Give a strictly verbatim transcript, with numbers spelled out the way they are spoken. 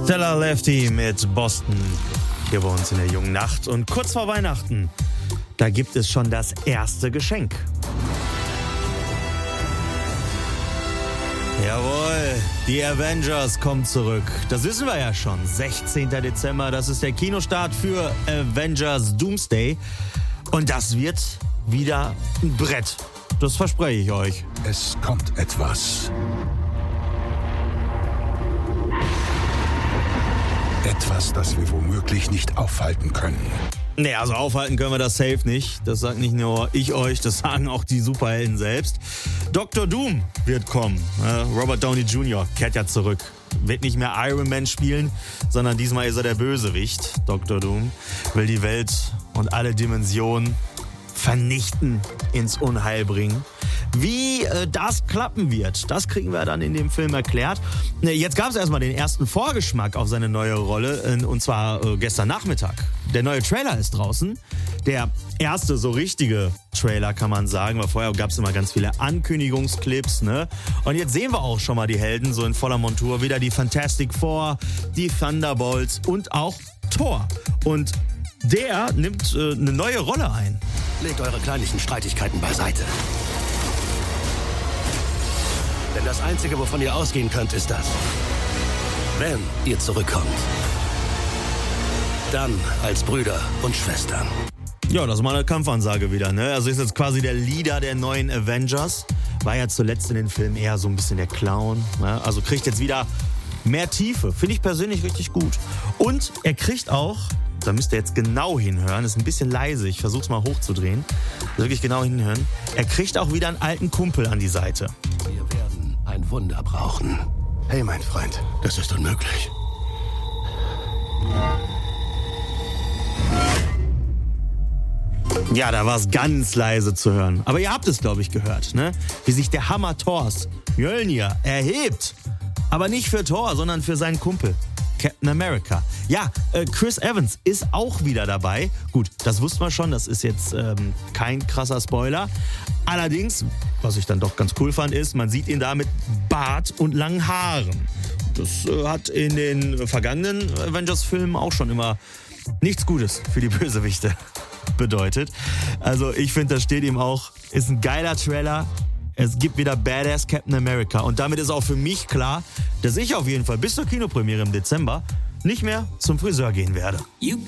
Stellar Lefty mit Boston hier bei uns in der jungen Nacht. Und kurz vor Weihnachten, da gibt es schon das erste Geschenk. Jawohl, die Avengers kommen zurück. Das wissen wir ja schon. sechzehnten Dezember, das ist der Kinostart für Avengers Doomsday. Und das wird wieder ein Brett. Das verspreche ich euch. Es kommt etwas. Etwas, das wir womöglich nicht aufhalten können. Nee, also aufhalten können wir das safe nicht. Das sagt nicht nur ich euch, das sagen auch die Superhelden selbst. Doktor Doom wird kommen. Robert Downey Junior kehrt ja zurück. Wird nicht mehr Iron Man spielen, sondern diesmal ist er der Bösewicht. Doktor Doom will die Welt und alle Dimensionen vernichten, ins Unheil bringen. Wie äh, das klappen wird, das kriegen wir dann in dem Film erklärt. Jetzt gab es erstmal den ersten Vorgeschmack auf seine neue Rolle, äh, und zwar äh, gestern Nachmittag. Der neue Trailer ist draußen. Der erste so richtige Trailer, kann man sagen, weil vorher gab es immer ganz viele Ankündigungsclips, ne? Und jetzt sehen wir auch schon mal die Helden so in voller Montur. Wieder die Fantastic Four, die Thunderbolts und auch Thor. Und der nimmt äh, eine neue Rolle ein. Legt eure kleinlichen Streitigkeiten beiseite. Denn das Einzige, wovon ihr ausgehen könnt, ist das. Wenn ihr zurückkommt, dann als Brüder und Schwestern. Ja, das ist mal eine Kampfansage wieder, ne? Also ist jetzt quasi der Leader der neuen Avengers. War ja zuletzt in den Filmen eher so ein bisschen der Clown, ne? Also kriegt jetzt wieder mehr Tiefe. Finde ich persönlich richtig gut. Und er kriegt auch, da müsst ihr jetzt genau hinhören, ist ein bisschen leise, ich versuch's mal hochzudrehen. Also wirklich genau hinhören. Er kriegt auch wieder einen alten Kumpel an die Seite. Wir werden ein Wunder brauchen. Hey, mein Freund, das ist unmöglich. Ja, da war es ganz leise zu hören. Aber ihr habt es, glaube ich, gehört, ne? Wie sich der Hammer Thors, Mjölnir, erhebt. Aber nicht für Thor, sondern für seinen Kumpel, Captain America. Ja, äh, Chris Evans ist auch wieder dabei. Gut, das wusste man schon, das ist jetzt ähm, kein krasser Spoiler. Allerdings, was ich dann doch ganz cool fand, ist, man sieht ihn da mit Bart und langen Haaren. Das äh, hat in den vergangenen Avengers-Filmen auch schon immer nichts Gutes für die Bösewichte bedeutet. Also ich finde, das steht ihm auch, ist ein geiler Trailer. Es gibt wieder Badass Captain America. Und damit ist auch für mich klar, dass ich auf jeden Fall bis zur Kinopremiere im Dezember nicht mehr zum Friseur gehen werde.